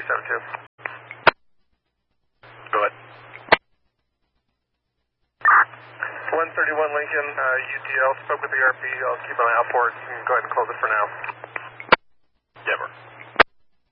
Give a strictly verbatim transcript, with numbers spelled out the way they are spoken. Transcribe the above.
seven two. Go ahead. one thirty-one Lincoln, uh, U T L, spoke with the R P. I'll keep an eye out for it. You can go ahead and close it for now.